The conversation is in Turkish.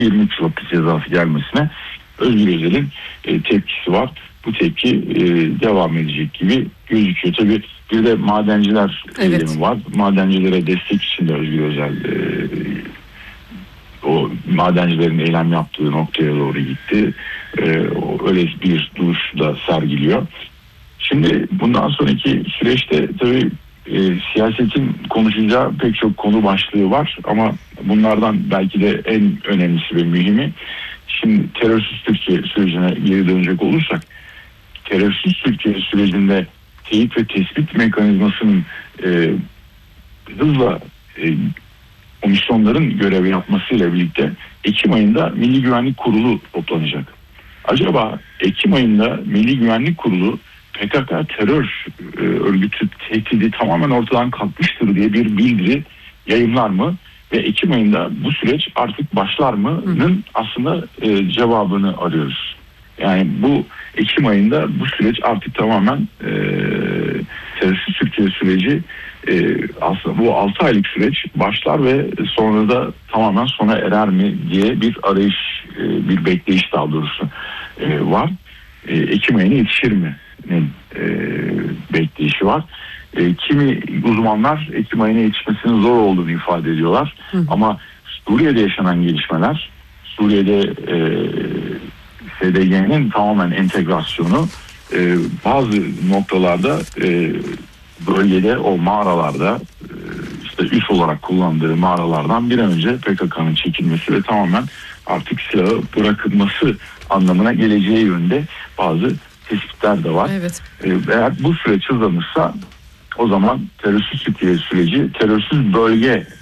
23 yıl hapis cezası gelmesine Özgür Özel'in tepkisi var. Bu tepki devam edecek gibi gözüküyor. Tabii bir de madenciler eylemi var. Madencilere destek için de Özgür Özel o madencilerin eylem yaptığı noktaya doğru gitti. Öyle bir duruş da sergiliyor. Şimdi bundan sonraki süreçte tabii siyasetin konuşacağı pek çok konu başlığı var ama bunlardan belki de en önemlisi ve mühimi, şimdi terörsüz Türkiye sürecine geri dönecek olursak, terörsüz Türkiye sürecinde teyit ve tespit mekanizmasının hızla komisyonların görevi yapmasıyla birlikte Ekim ayında Milli Güvenlik Kurulu toplanacak. Acaba Ekim ayında Milli Güvenlik Kurulu PKK terör örgütü tehdidi tamamen ortadan kalkmıştır diye bir bildiri yayımlar mı ve Ekim ayında bu süreç artık başlar mı'nın aslında cevabını arıyoruz. Yani bu Ekim ayında bu süreç artık tamamen terörsüz Türkiye süreci aslında bu 6 aylık süreç başlar ve sonra da tamamen sona erer mi diye bir arayış, bir bekleyiş daha doğrusu var. Ekim ayına yetişir mi? Bekleyişi var. Kimi uzmanlar Ekim ayına yetişmesinin zor olduğunu ifade ediyorlar. Ama Suriye'de yaşanan gelişmeler, Suriye'de SDG'nin tamamen entegrasyonu bazı noktalarda bölgede o mağaralarda işte üs olarak kullandığı mağaralardan bir an önce PKK'nın çekilmesi ve tamamen artık silahı bırakılması anlamına geleceği yönde bazı tespitler de var. Evet. Eğer bu süreç hızlanırsa o zaman terörsüz Türkiye süreci terörsüz bölge